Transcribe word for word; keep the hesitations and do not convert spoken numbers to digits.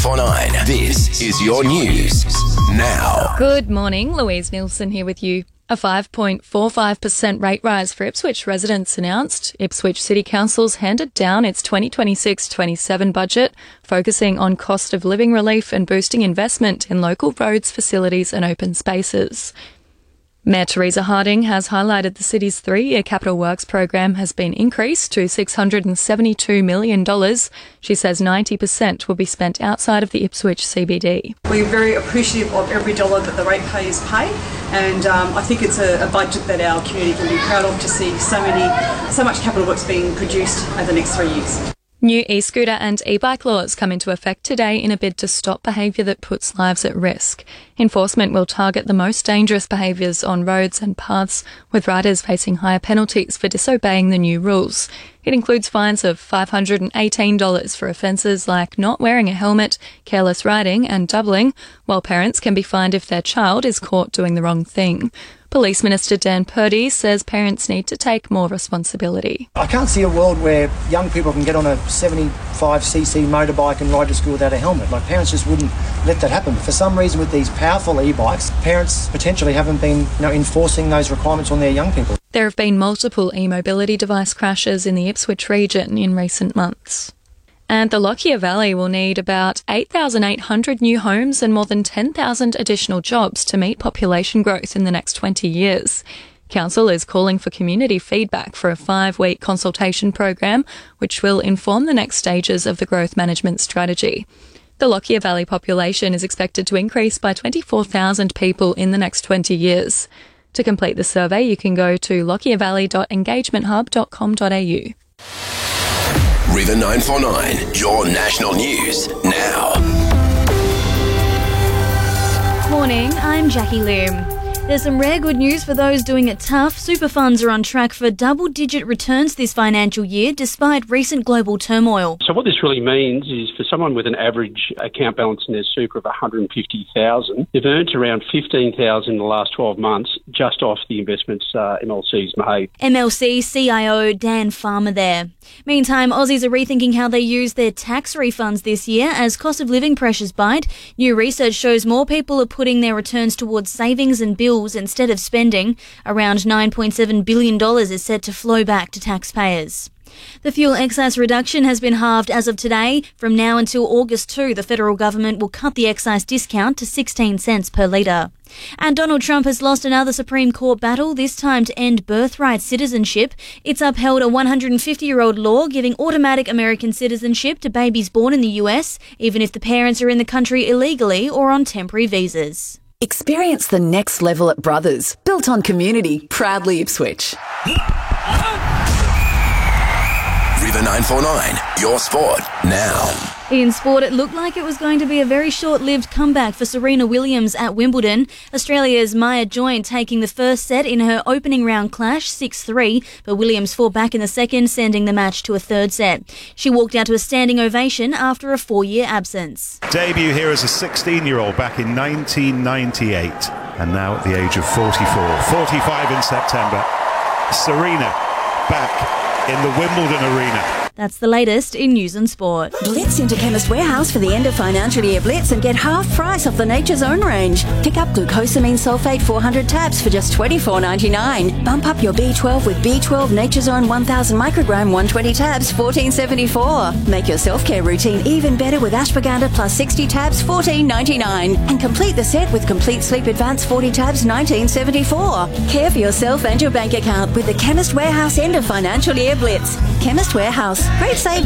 four nine. This is your news now. Good morning, Louise Nielsen here with you. A five point four five percent rate rise for Ipswich residents announced. Ipswich City Council's handed down its twenty twenty-six twenty-seven budget, focusing on cost of living relief and boosting investment in local roads, facilities and open spaces. Mayor Teresa Harding has highlighted the city's three-year capital works program has been increased to six hundred seventy-two million dollars. She says ninety percent will be spent outside of the Ipswich C B D. We're very appreciative of every dollar that the ratepayers pay, and um, I think it's a, a budget that our community can be proud of to see so many, so much capital works being produced over the next three years. New e-scooter and e-bike laws come into effect today in a bid to stop behaviour that puts lives at risk. Enforcement will target the most dangerous behaviours on roads and paths, with riders facing higher penalties for disobeying the new rules. It includes fines of five hundred eighteen dollars for offences like not wearing a helmet, careless riding and doubling, while parents can be fined if their child is caught doing the wrong thing. Police Minister Dan Purdy says parents need to take more responsibility. I can't see a world where young people can get on a seventy-five c c motorbike and ride to school without a helmet. Like, parents just wouldn't let that happen. For some reason, with these powerful e-bikes, parents potentially haven't been, you know, enforcing those requirements on their young people. There have been multiple e-mobility device crashes in the Ipswich region in recent months. And the Lockyer Valley will need about eight thousand eight hundred new homes and more than ten thousand additional jobs to meet population growth in the next twenty years. Council is calling for community feedback for a five-week consultation program, which will inform the next stages of the growth management strategy. The Lockyer Valley population is expected to increase by twenty-four thousand people in the next twenty years. To complete the survey, you can go to lockyer valley dot engagement hub dot com dot a u. River nine four nine, your national news now. Morning, I'm Jackie Lim. There's some rare good news for those doing it tough. Super funds are on track for double-digit returns this financial year, despite recent global turmoil. So what this really means is for someone with an average account balance in their super of one hundred fifty thousand dollars, they've earned around fifteen thousand dollars in the last twelve months just off the investments uh, M L C's made. M L C C I O Dan Farmer there. Meantime, Aussies are rethinking how they use their tax refunds this year as cost of living pressures bite. New research shows more people are putting their returns towards savings and bills instead of spending. Around nine point seven billion dollars is set to flow back to taxpayers. The fuel excise reduction has been halved as of today. From now until August second, the federal government will cut the excise discount to sixteen cents per litre. And Donald Trump has lost another Supreme Court battle, this time to end birthright citizenship. It's upheld a one hundred fifty-year-old law giving automatic American citizenship to babies born in the U S, even if the parents are in the country illegally or on temporary visas. Experience the next level at Brothers, built on community, proudly Ipswich. River nine four nine, your sport now. In sport, it looked like it was going to be a very short-lived comeback for Serena Williams at Wimbledon. Australia's Maya Joint taking the first set in her opening round clash, six three, but Williams fought back in the second, sending the match to a third set. She walked out to a standing ovation after a four-year absence. Debut here as a sixteen-year-old back in nineteen ninety-eight, and now at the age of forty-four. forty-five in September. Serena back in the Wimbledon arena. That's the latest in news and sport. Blitz into Chemist Warehouse for the end of financial year blitz and get half price off the Nature's Own range. Pick up glucosamine sulfate four hundred tabs for just twenty-four ninety-nine. Bump up your B twelve with B twelve Nature's Own one thousand microgram one hundred twenty tabs, fourteen seventy-four. Make your self-care routine even better with ashwagandha plus sixty tabs, fourteen ninety-nine. And complete the set with Complete Sleep Advance forty tabs, nineteen seventy-four. Care for yourself and your bank account with the Chemist Warehouse end of financial year blitz. Chemist Warehouse. Great savings.